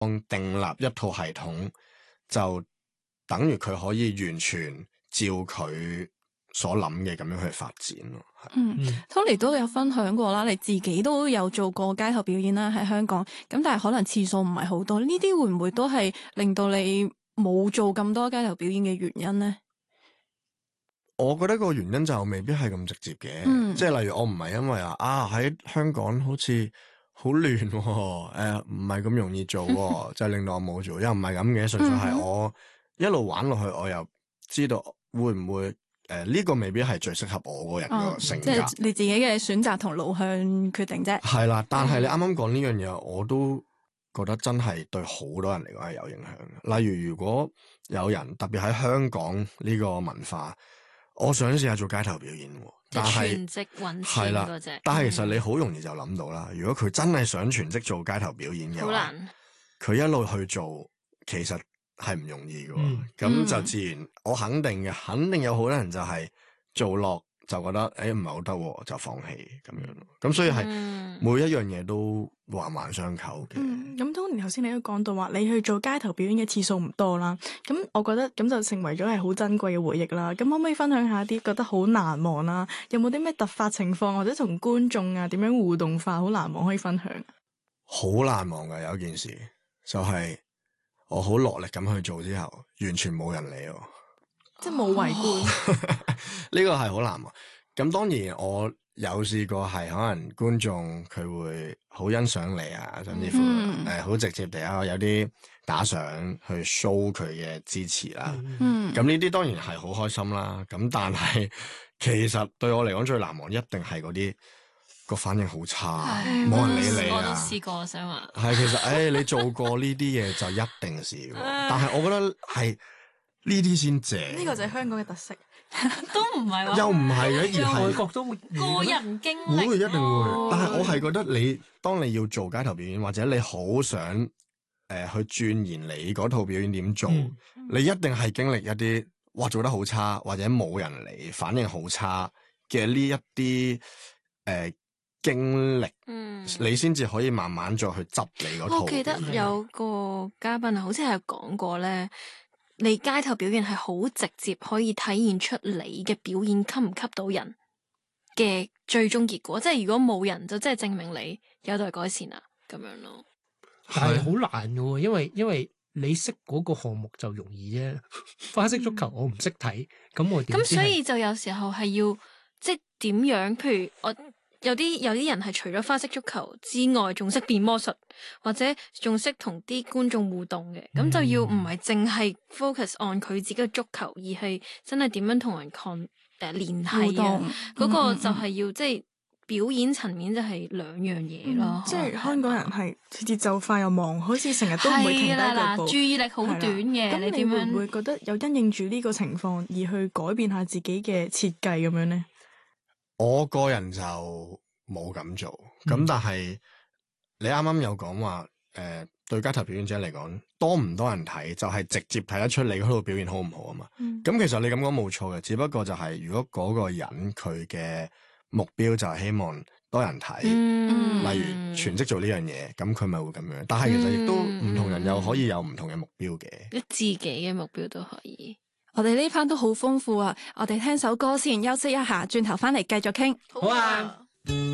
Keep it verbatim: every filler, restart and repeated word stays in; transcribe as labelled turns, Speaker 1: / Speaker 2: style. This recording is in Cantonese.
Speaker 1: 訂立一套系統，就等於佢可以完全照佢所諗嘅咁樣去發展咯。
Speaker 2: 嗯 Tony 都有分享過啦，你自己都有做過街頭表演啦，喺香港，咁但係可能次數唔係好多，呢啲會唔會都係令到你冇做咁多街頭表演嘅原因呢？
Speaker 1: 我覺得個原因就未必係咁直接嘅，嗯、即係例如我唔係因為啊啊喺香港好似好亂，誒唔係咁容易做，就令到我冇做，又唔係咁嘅，純粹係我一路玩落去，我又知道會唔會誒呢、呃這個未必係最適合我個人個性格，
Speaker 2: 即係你自己嘅選擇同路向決定啫。係
Speaker 1: 啦，但係你啱啱講呢樣嘢，我都覺得真係對好多人嚟講係有影響嘅。例如如果有人特別喺香港呢個文化。我想試下做街頭表演，但係
Speaker 3: 全職搵錢嗰隻。
Speaker 1: 但係其實你好容易就諗到啦。如果佢真係想全職做街頭表演嘅話，好難。佢一路去做，其實係唔容易嘅。咁、嗯、就自然，我肯定嘅，肯定有好多人就係做落就覺得誒唔係好得，就放棄咁樣。咁所以係每一樣嘢都環環相扣嘅。
Speaker 4: 咁當年頭先你都講到話，你去做街頭表演嘅次數唔多啦。咁我覺得咁就成為咗係好珍貴嘅回憶啦。咁可唔可以分享下啲覺得好難忘啦？有冇啲咩突發情況或者同觀眾啊點樣互動化好難忘可以分享？
Speaker 1: 好難忘嘅有一件事，就係、是、我好落力咁去做之後，完全冇人理我，
Speaker 4: 即係冇圍觀。
Speaker 1: 呢個係好難忘。咁當然我有試過係可能觀眾佢會好欣賞你啊，甚至乎誒好直接地啊有啲打賞去 show 佢嘅支持啦。咁呢啲當然係好開心啦。咁但係其實對我嚟講最難忘一定係嗰啲個反應好差，冇人理你啊。
Speaker 3: 我都試過想話
Speaker 1: 係其實誒、哎、你做過呢啲嘢就一定試過，但係我覺得係呢啲先正。
Speaker 4: 呢個就係香港嘅特色。
Speaker 3: 都唔係話，
Speaker 1: 又唔係嘅，而係
Speaker 5: 外國都會
Speaker 3: 個人經歷，
Speaker 1: 會一定會。
Speaker 3: 哦、
Speaker 1: 但係我係覺得你當你要做街頭表演，或者你好想誒、呃、去鑽研你嗰套表演點做，嗯、你一定係經歷一啲哇做得好差，或者冇人嚟，反應好差嘅呢一啲誒、呃、經歷，嗯、你先至可以慢慢再去執你嗰套。
Speaker 3: 我記得有個嘉賓啊，好似係講過咧。你街頭表現係好直接可以體現出你嘅表演吸唔吸到人嘅最終結果，即係如果冇人就即係證明你有待改善啦咁樣咯。
Speaker 5: 但係好難嘅，因為因為你識嗰個項目就容易啫。花式足球我唔識睇，咁我點？咁
Speaker 3: 所以就有時候係要即係點樣？譬如我。有啲有啲人係除咗花式足球之外，仲識變魔術，或者仲識同啲觀眾互動嘅，咁、嗯、就要唔係淨係 focus on 佢自己嘅足球，而係真係點樣同人 con 誒聯繫啊？嗰、嗯、個就係要即係、就是、表演層面就係兩樣嘢咯。
Speaker 4: 嗯、即係香港人係節奏快又忙，好似成日都唔會停低腳步，
Speaker 3: 注意力好短嘅。
Speaker 4: 咁你會唔會覺得有因應住呢個情況而去改變下自己嘅設計咁樣咧？
Speaker 1: 我個人就冇咁做，咁、嗯、但係你啱啱有講話，誒、呃、對街頭表演者嚟講，多唔多人睇就係、是、直接睇得出你嗰套表現好唔好啊嘛。咁、嗯、其實你咁講冇錯嘅，只不過就係如果嗰個人佢嘅目標就係希望多人睇，嗯、例如全職做呢樣嘢，咁佢咪會咁樣。但係其實亦都唔同人又可以有唔同嘅目標嘅，
Speaker 3: 你、嗯、自己嘅目標都可以。
Speaker 2: 我哋呢 part 都好豐富啊！我哋聽首歌先休息一下，轉頭翻嚟繼續傾。
Speaker 5: 好啊。